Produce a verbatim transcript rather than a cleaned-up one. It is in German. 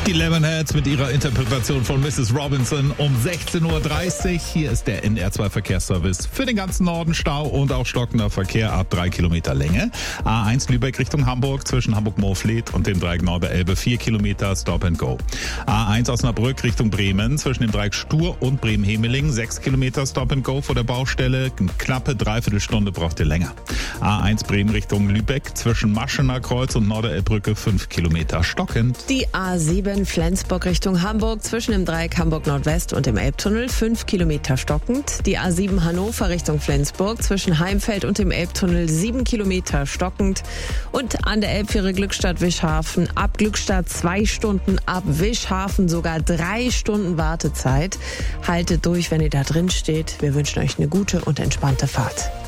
Die Lemonheads mit ihrer Interpretation von Missus Robinson um sechzehn Uhr dreißig. Hier ist der N R zwei Verkehrsservice für den ganzen Norden. Stau und auch stockender Verkehr ab drei Kilometer Länge. A eins Lübeck Richtung Hamburg zwischen Hamburg-Moorfleet und dem Dreieck Nord-Elbe vier Kilometer Stop and Go. A eins Osnabrück Richtung Bremen zwischen dem Dreieck Stur und Bremen-Hemeling sechs Kilometer Stop and Go vor der Baustelle. Eine knappe Dreiviertelstunde braucht ihr länger. A eins Bremen Richtung Lübeck zwischen Maschener Kreuz und Norderelbbrücke fünf Kilometer stockend. Die A sieben Flensburg Richtung Hamburg zwischen dem Dreieck Hamburg Nordwest und dem Elbtunnel fünf Kilometer stockend. Die A sieben Hannover Richtung Flensburg zwischen Heimfeld und dem Elbtunnel sieben Kilometer stockend. Und an der Elbfähre Glückstadt-Wischhafen ab Glückstadt zwei Stunden, ab Wischhafen sogar drei Stunden Wartezeit. Haltet durch, wenn ihr da drin steht. Wir wünschen euch eine gute und entspannte Fahrt.